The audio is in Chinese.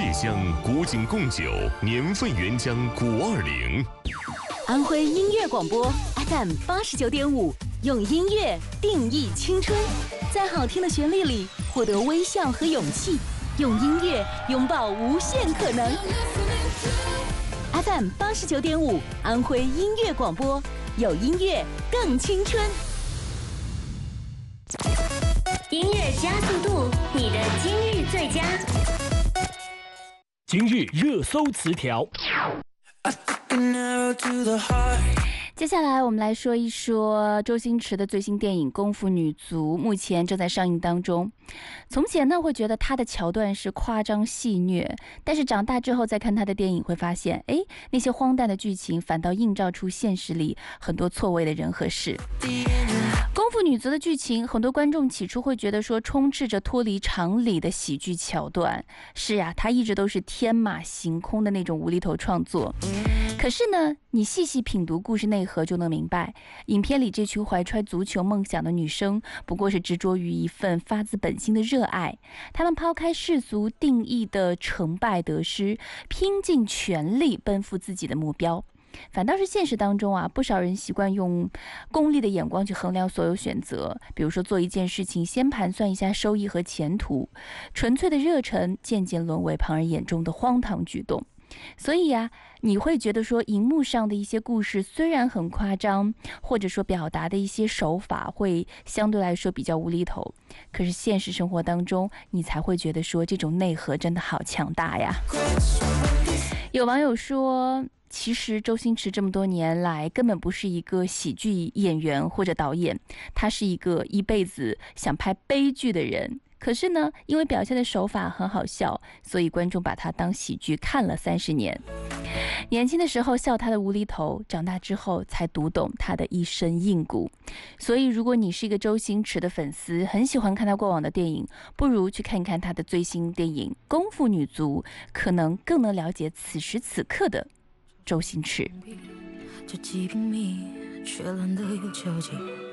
烈香古井贡酒，年份原浆520。 安徽音乐广播 FM 89.5，用音乐定义青春，在好听的旋律里获得微笑和勇气，用音乐拥抱无限可能。FM 89.5，安徽音乐广播，有音乐更青春。 音乐加速度，你的今日最佳。 今日热搜词条。 接下来我们来说一说周星驰的最新电影《功夫女足》，目前正在上映当中。从前呢，会觉得他的桥段是夸张戏谑，但是长大之后再看他的电影，会发现，那些荒诞的剧情反倒映照出现实里很多错位的人和事。功夫女足的剧情，很多观众起初会觉得说充斥着脱离常理的喜剧桥段。是呀，他一直都是天马行空的那种无厘头创作。可是呢，你细细品读故事内核，就能明白，影片里这群怀揣足球梦想的女生，不过是执着于一份发自本心的热爱。她们抛开世俗定义的成败得失，拼尽全力奔赴自己的目标。反倒是现实当中啊，不少人习惯用功利的眼光去衡量所有选择，比如说做一件事情先盘算一下收益和前途，纯粹的热忱渐渐沦为旁人眼中的荒唐举动。所以啊，你会觉得说荧幕上的一些故事虽然很夸张，或者说表达的一些手法会相对来说比较无厘头，可是现实生活当中你才会觉得说这种内核真的好强大呀。有网友说，其实周星驰这么多年来根本不是一个喜剧演员或者导演，他是一个一辈子想拍悲剧的人。可是呢，因为表现的手法很好笑，所以观众把他当喜剧看了30年。年轻的时候笑他的无厘头，长大之后才读懂他的一身硬骨。所以如果你是一个周星驰的粉丝，很喜欢看他过往的电影，不如去看看他的最新电影《功夫女足》，可能更能了解此时此刻的周星驰。 这几平米却懒得有交集，